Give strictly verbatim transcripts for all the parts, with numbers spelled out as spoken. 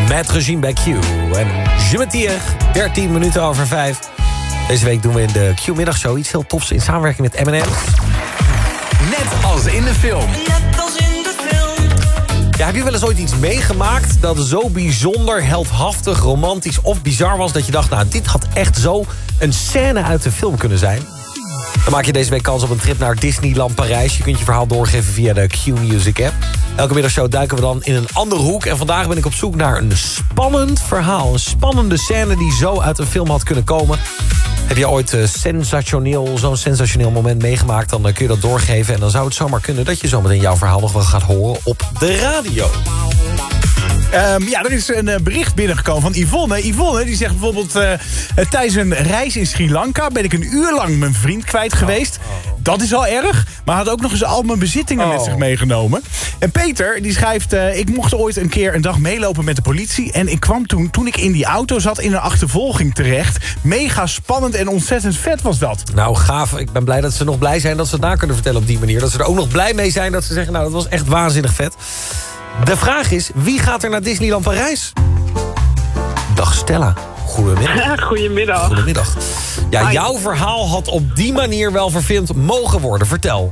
Met Regine bij Q. En Je me tire, dertien minuten over vijf. Deze week doen we in de Q-middagshow iets heel tofs in samenwerking met M en M's. Net als in de film. Net als in de film. Ja, heb je wel eens ooit iets meegemaakt dat zo bijzonder, heldhaftig, romantisch of bizar was... dat je dacht, nou, dit had echt zo een scène uit de film kunnen zijn? Dan maak je deze week kans op een trip naar Disneyland Parijs. Je kunt je verhaal doorgeven via de Q-Music app. Elke middagshow duiken we dan in een andere hoek. En vandaag ben ik op zoek naar een spannend verhaal. Een spannende scène die zo uit een film had kunnen komen. Heb je ooit uh, sensationeel, zo'n sensationeel moment meegemaakt... dan uh, kun je dat doorgeven. En dan zou het zomaar kunnen dat je zometeen jouw verhaal nog wel gaat horen op de radio. Um, ja, er is een uh, bericht binnengekomen van Yvonne. Yvonne die zegt bijvoorbeeld... Uh, tijdens een reis in Sri Lanka ben ik een uur lang mijn vriend kwijt geweest. Oh, oh. Dat is al erg, maar had ook nog eens al mijn bezittingen oh. met zich meegenomen. En Peter die schrijft... Uh, ik mocht ooit een keer een dag meelopen met de politie... en ik kwam toen, toen ik in die auto zat, in een achtervolging terecht. Mega spannend en ontzettend vet was dat. Nou, gaaf. Ik ben blij dat ze nog blij zijn dat ze het na kunnen vertellen op die manier. Dat ze er ook nog blij mee zijn dat ze zeggen... nou, dat was echt waanzinnig vet. De vraag is, wie gaat er naar Disneyland Parijs? Dag Stella. Goedemiddag. Goedemiddag. Goedemiddag. Ja, Hi. jouw verhaal had op die manier wel verfilmd mogen worden. Vertel.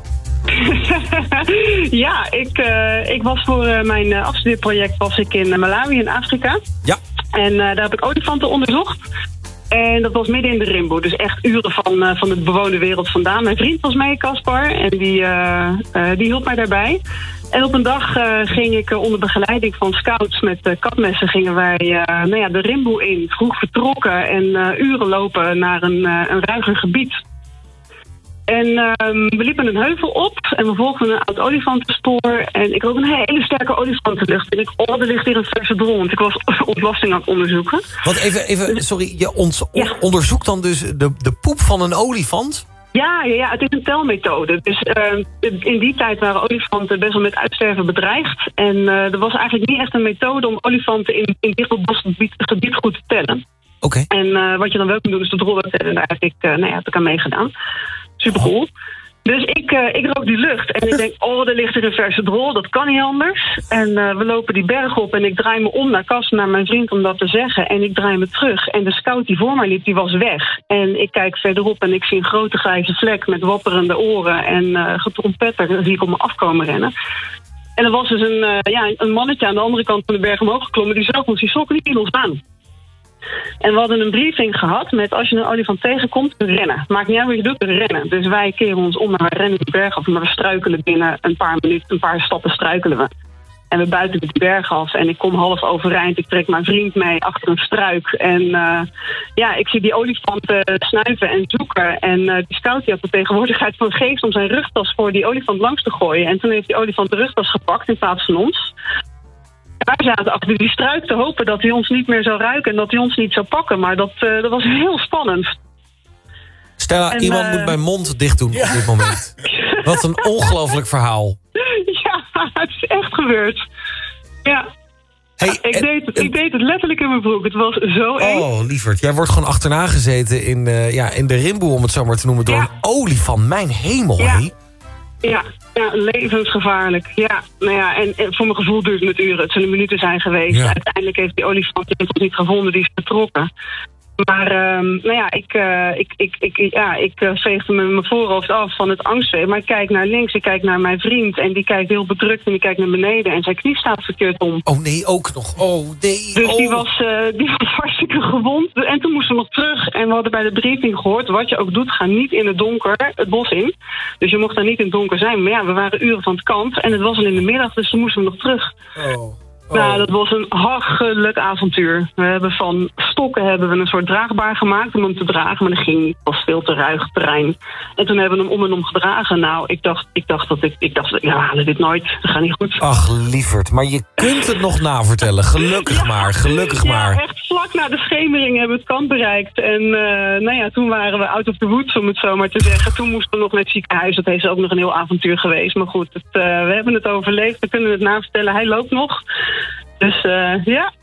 Ja, ik, uh, ik was voor uh, mijn uh, afstudeerproject was ik in uh, Malawi in Afrika. Ja. En uh, daar heb ik olifanten onderzocht. En dat was midden in de Rimbo. Dus echt uren van, uh, van de bewoonde wereld vandaan. Mijn vriend was mee, Caspar. En die, uh, uh, die hielp mij daarbij. En op een dag uh, ging ik uh, onder begeleiding van scouts met uh, kapmessen... gingen wij uh, nou ja, de Rimbo in, vroeg vertrokken... en uh, uren lopen naar een, uh, een ruiger gebied. En uh, we liepen een heuvel op en we volgden een oud olifantenspoor. En ik rook een hele sterke olifantenlucht. En ik, oh, er ligt hier een verse drol, want ik was ontlasting aan het onderzoeken. Want even, even sorry, je ont, Ja. onderzoekt dan dus de, de poep van een olifant? Ja, ja, ja, het is een telmethode. Dus uh, in die tijd waren olifanten best wel met uitsterven bedreigd. En uh, er was eigenlijk niet echt een methode om olifanten in, in dit bosgebied gebied goed te tellen. Oké. Okay. En uh, wat je dan wel kunt doen is de drol tellen. En daar heb ik, uh, nou ja, heb ik aan meegedaan. Super cool. Oh. Dus ik, uh, ik rook die lucht en ik denk, oh, er ligt er een verse drol, dat kan niet anders. En uh, we lopen die berg op en ik draai me om naar Cas, naar mijn vriend om dat te zeggen. En ik draai me terug en de scout die voor mij liep, die was weg. En ik kijk verderop en ik zie een grote grijze vlek met wapperende oren en uh, getrompetter zie ik op me afkomen rennen. En er was dus een, uh, ja, een mannetje aan de andere kant van de berg omhoog geklommen, die zag ons, die schrok niet in ons aan. En we hadden een briefing gehad met als je een olifant tegenkomt, rennen. Maakt niet uit wat je doet, rennen. Dus wij keren ons om en we rennen die berg af. Maar we struikelen binnen een paar minuten, een paar stappen struikelen we. En we buiten de berg af en ik kom half overeind. Ik trek mijn vriend mee achter een struik. En uh, ja, ik zie die olifanten snuiven en zoeken. En uh, die scout die had de tegenwoordigheid van geest om zijn rugtas voor die olifant langs te gooien. En toen heeft die olifant de rugtas gepakt in plaats van ons. Wij zaten achter die struik te hopen dat hij ons niet meer zou ruiken en dat hij ons niet zou pakken. Maar dat, uh, dat was heel spannend. Stella, en, iemand uh... moet mijn mond dicht doen ja. op dit moment. Wat een ongelooflijk verhaal. Ja, het is echt gebeurd. Ja. Hey, ja, ik, en, deed het, en, ik deed het letterlijk in mijn broek. Het was zo eng. Oh, lieverd. Jij wordt gewoon achterna gezeten in, uh, ja, in de Rimboe, om het zo maar te noemen, door ja. een olifant. Mijn hemel, ja. hé. Ja, ja, levensgevaarlijk. Ja, nou ja, en, en voor mijn gevoel duurt het uren. Het zullen minuten zijn geweest. Ja. Uiteindelijk heeft die olifant ons niet gevonden, die is vertrokken. Maar um, nou ja, ik, uh, ik, ik, ik, ja, ik uh, veegde me mijn voorhoofd af van het angstzweet. Maar ik kijk naar links, ik kijk naar mijn vriend. En die kijkt heel bedrukt en die kijkt naar beneden. En zijn knie staat verkeerd om. Oh nee, ook nog. Oh nee. Dus oh. die, was, uh, die was hartstikke gewond. En toen moesten we nog terug. En we hadden bij de briefing gehoord, wat je ook doet, ga niet in het donker het bos in. Dus je mocht daar niet in het donker zijn. Maar ja, we waren uren van het kamp. En het was al in de middag, dus toen moesten we nog terug. Oh. Oh. Nou, dat was een hachelijk avontuur. We hebben van stokken hebben we een soort draagbaar gemaakt om hem te dragen. Maar dat ging niet. Het was veel te ruig terrein. En toen hebben we hem om en om gedragen. Nou, ik dacht, ik dacht dat ik, ik dacht, ja, we halen dit nooit. Dat gaat niet goed. Ach, lieverd. Maar je kunt het nog navertellen. Gelukkig ja. maar, gelukkig ja, maar. Echt vlak na de schemering hebben we het kamp bereikt. En uh, nou ja, toen waren we out of the woods, om het zo maar te zeggen. Toen moesten we nog naar het ziekenhuis. Dat heeft ook nog een heel avontuur geweest. Maar goed, het, uh, we hebben het overleefd. We kunnen het navertellen. Hij loopt nog. Dus uh, ja,